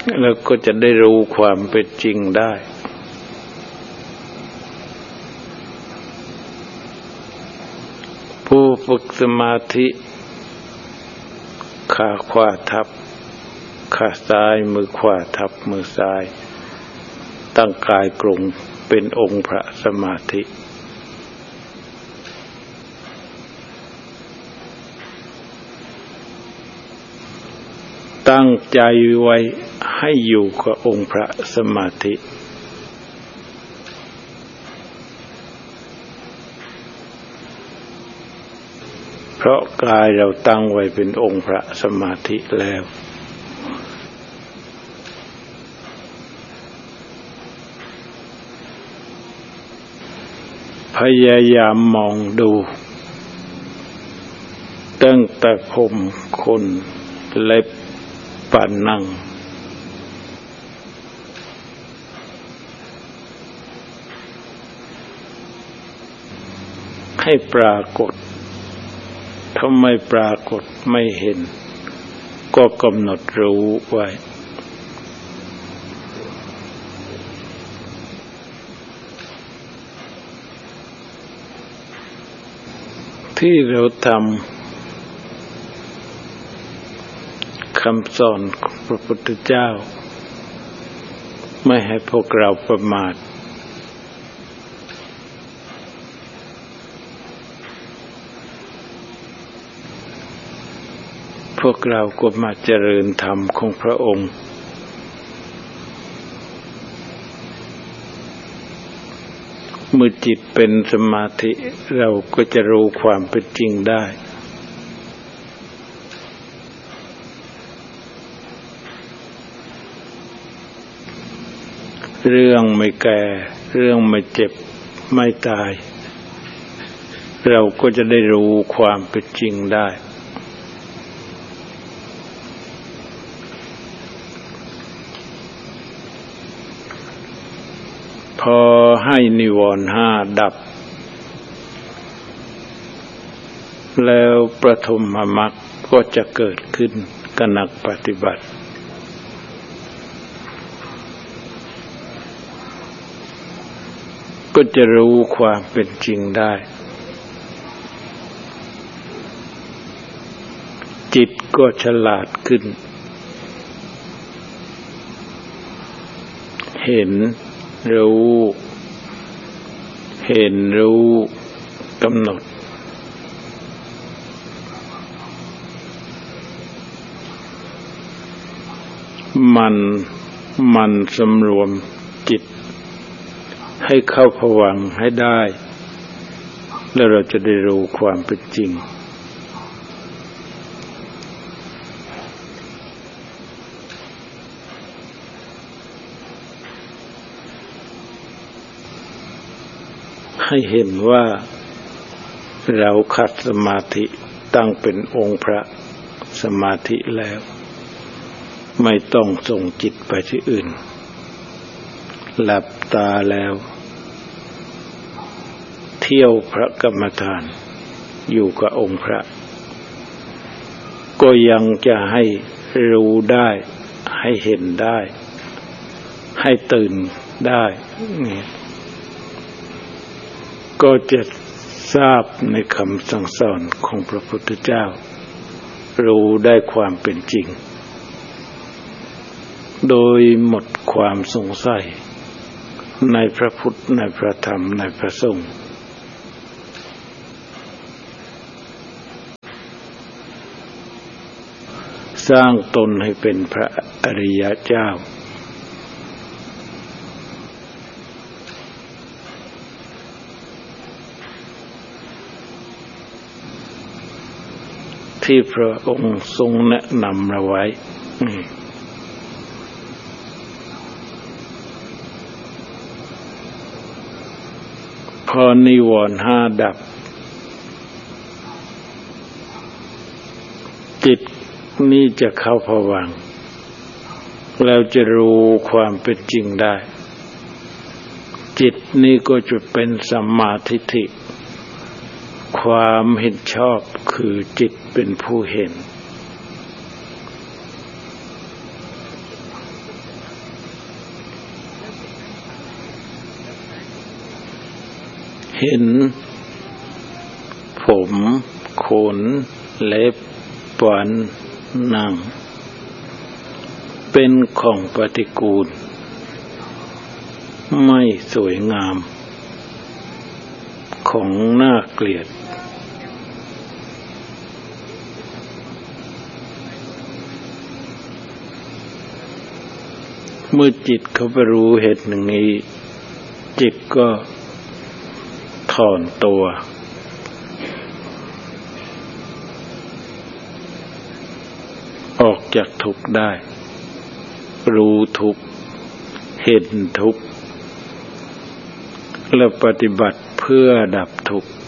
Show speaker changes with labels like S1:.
S1: แล้วก็จะได้รู้ความเป็นจริงได้ผู้ฝึกสมาธิขาขวาทับขาซ้ายมือขวาทับมือซ้ายตั้งกายตรงเป็นองค์พระสมาธิตั้งใจไว้ให้อยู่กับองค์พระสมาธิเพราะกายเราตั้งไว้เป็นองค์พระสมาธิแล้วพยายามมองดูตั้งแต่ผมขนเล็บฟันหนังให้ปรากฏถ้าไม่ปรากฏไม่เห็นก็กำหนดรู้ไว้ที่เราทำคำสอนของพระพุทธเจ้าไม่ให้พวกเราประมาทพวกเราก็มาเจริญธรรมของพระองค์เมื่อจิตเป็นสมาธิเราก็จะรู้ความเป็นจริงได้เรื่องไม่แก่เรื่องไม่เจ็บไม่ตายเราก็จะได้รู้ความเป็นจริงได้พอให้นิวรณ์ห้าดับแล้วปฐมมรรคก็จะเกิดขึ้นกับนักปฏิบัติก็จะรู้ความเป็นจริงได้จิตก็ฉลาดขึ้นเห็นรู้กำหนดมันสำรวมจิตให้เข้าภวังค์ให้ได้แล้วเราจะได้รู้ความเป็นจริงให้เห็นว่าเราขัดสมาธิตั้งเป็นองค์พระสมาธิแล้วไม่ต้องส่งจิตไปที่อื่นหลับตาแล้วเที่ยวพระกรรมฐานอยู่กับองค์พระก็ยังจะให้รู้ได้ให้เห็นได้ให้ตื่นได้นี่ก็จะทราบในคำสั่งสอนของพระพุทธเจ้ารู้ได้ความเป็นจริงโดยหมดความสงสัยในพระพุทธในพระธรรมในพระสงฆ์สร้างตนให้เป็นพระอริยเจ้าที่พระองค์ทรงแนะนำเราไว้พอนิวรณ์ห้าดับจิตนี้จะเข้าภวังค์แล้วจะรู้ความเป็นจริงได้จิตนี้ก็จะเป็นสัมมาทิฏฐิความเห็นชอบคือจิตเป็นผู้เห็นเห็นผมขนเล็บฟันหนังเป็นของปฏิกูลไม่สวยงามของน่าเกลียดเมื่อจิตเขาไปรู้เหตุหนึ่งนี้จิตก็ถอนตัวออกจากทุกข์ได้รู้ทุกข์เห็นทุกข์และปฏิบัติเพื่อดับทุกข์